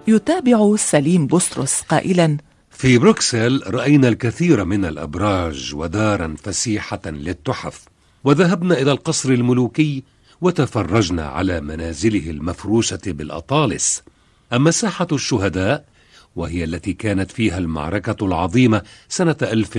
يتابع سليم بسطرس قائلا: في بروكسل رأينا الكثير من الأبراج ودارا فسيحة للتحف، وذهبنا إلى القصر الملوكي وتفرجنا على منازله المفروشة بالأطالس. أما ساحة الشهداء وهي التي كانت فيها المعركة العظيمة سنة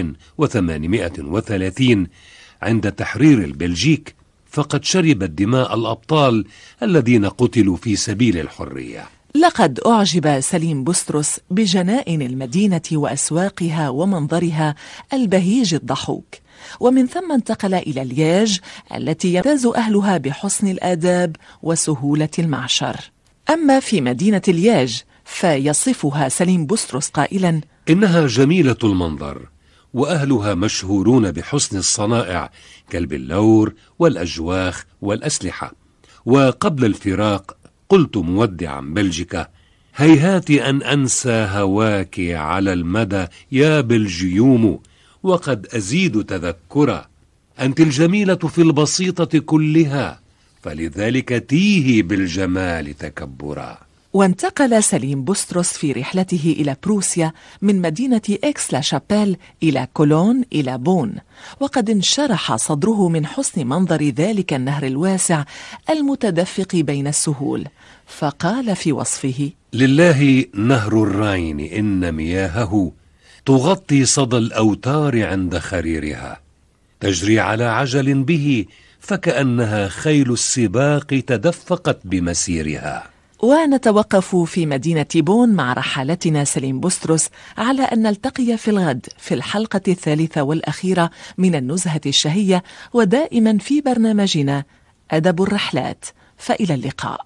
1830 عند تحرير البلجيك، فقد شربت دماء الأبطال الذين قتلوا في سبيل الحرية. لقد أعجب سليم بسطرس بجنائن المدينة وأسواقها ومنظرها البهيج الضحوك، ومن ثم انتقل إلى لياج التي يمتاز أهلها بحسن الآداب وسهولة المعشر. أما في مدينة لياج فيصفها سليم بسطرس قائلا: إنها جميلة المنظر، وأهلها مشهورون بحسن الصنائع كالبلور والأجواخ والأسلحة. وقبل الفراق قلت مودعا بلجيكا: هيهات أن أنسى هواك على المدى يا بلجيوم، وقد أزيد تذكرا، أنت الجميلة في البسيطة كلها، فلذلك تيهي بالجمال تكبرا. وانتقل سليم بسطرس في رحلته إلى بروسيا من مدينة إكس لا شابيل إلى كولون إلى بون، وقد انشرح صدره من حسن منظر ذلك النهر الواسع المتدفق بين السهول، فقال في وصفه: لله نهر الراين إن مياهه تغطي صدى الأوتار عند خريرها، تجري على عجل به فكأنها خيل السباق تدفقت بمسيرها. ونتوقف في مدينة بون مع رحالتنا سليم بسطرس على أن نلتقي في الغد في الحلقة الثالثة والأخيرة من النزهة الشهية، ودائما في برنامجنا أدب الرحلات. فإلى اللقاء.